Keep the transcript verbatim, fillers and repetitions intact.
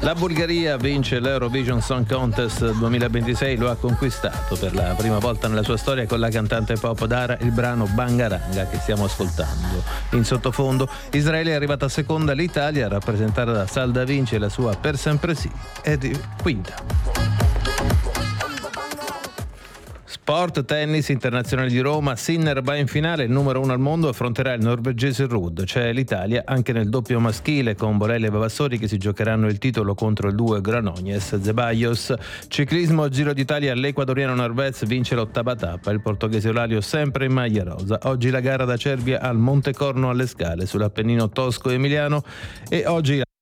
La Bulgaria vince l'Eurovision Song Contest duemilaventisei, lo ha conquistato per la prima volta nella sua storia con la cantante pop Dara, il brano Bangaranga che stiamo ascoltando. In sottofondo Israele è arrivata seconda, l'Italia rappresentata da Salda Vinci e la sua Per sempre sì è di quinta. Sport, tennis, Internazionale di Roma, Sinner va in finale, il numero uno al mondo affronterà il norvegese Ruud. C'è l'Italia anche nel doppio maschile con Borelli e Vavassori che si giocheranno il titolo contro il duo Granollers-Zeballos. Ciclismo, Giro d'Italia, l'ecuadoriano Narvaez vince l'ottava tappa, il portoghese Eulalia sempre in maglia rosa. Oggi la gara da Cervia al Montecorno alle Scale sull'Appennino tosco-emiliano e oggi